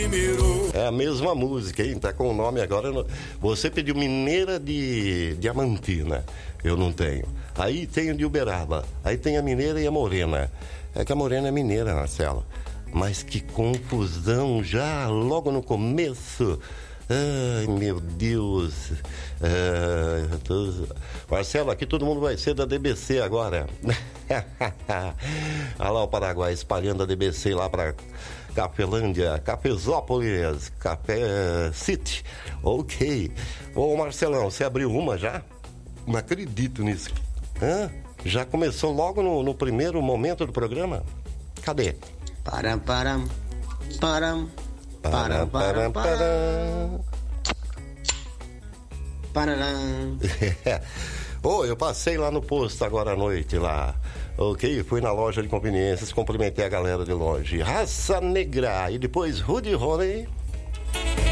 primeiro. É a mesma música, hein? Tá com o nome agora. Você pediu Mineira de Diamantina. Eu não tenho. Aí tem de Uberaba. Aí tem a Mineira e a Morena. É que a Morena é mineira, Marcelo. Mas que confusão já logo no começo. Ai, meu Deus. Marcelo, aqui todo mundo vai ser da DBC agora. Olha lá o Paraguai espalhando a DBC lá para Cafelândia, Cafezópolis, Café City. Ok. Ô Marcelão, você abriu uma já? Não acredito nisso. Já começou logo no primeiro momento do programa? Cadê? Param. Eu passei lá no posto agora à noite lá. Ok, fui na loja de conveniências, cumprimentei a galera de longe. Raça Negra e depois Rudy Honey.